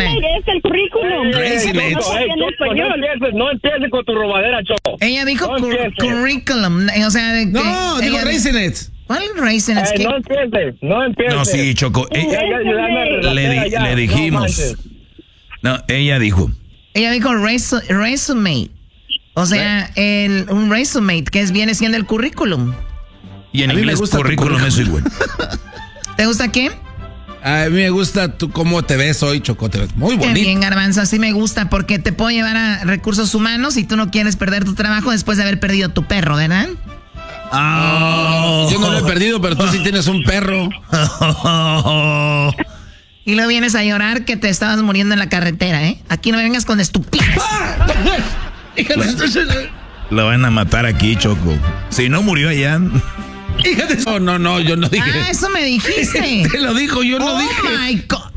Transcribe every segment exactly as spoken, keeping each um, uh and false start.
Es el currículum. Raisinets. No, Hey, en Choco, español. no empieces, no empieces con tu robadera, Choco. Ella dijo No cur- empieces. curriculum, o sea, de que No, digo ella- Raisinets. ¿Cuál Raisinets? Hey, ¿Qué? no empieces, no empieces. No, sí, Choco. eh, Ya, ya, ayúdame a relajar le, di- allá. le No dijimos. manches. No, ella dijo. Ella dijo resu- resume. O sea, el, un resume, que es, viene siendo el currículum. Y en A mí me inglés gusta tu currículum es igual. ¿Te gusta qué? A mí me gusta tú cómo te ves hoy, Choco. Te ves muy Qué bonito. bien, Garbanzo, así me gusta porque te puedo llevar a recursos humanos y tú no quieres perder tu trabajo después de haber perdido tu perro, ¿verdad? Ah. Yo no lo he perdido, pero tú sí tienes un perro. Y luego vienes a llorar que te estabas muriendo en la carretera, ¿eh? Aquí no me vengas con estupidez. Lo van a matar aquí, Choco. Si no murió allá. No, no, no, yo no dije. Ah, eso me dijiste. Te lo dijo, yo no Oh dije. my God.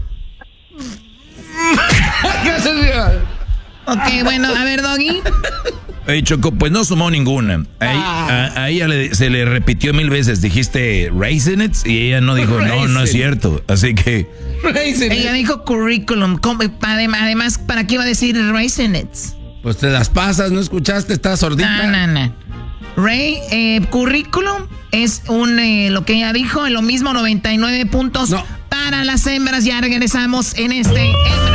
Ok, bueno, a ver, Doggy. Hey, Choco, pues no sumó ninguna. A, ella- a- a ella le- se le repitió mil veces. Dijiste Raisinets y ella no dijo, no, no es cierto. Así que. Ella dijo curriculum. ¿Cómo? Adem- Además, ¿para qué iba a decir Raisinets? Pues te las pasas, ¿no escuchaste? ¿Estás sordita? No, no, no. Ray, eh, currículum es un, eh, lo que ella dijo, en lo mismo, noventa y nueve puntos No. para las hembras. Ya regresamos en este...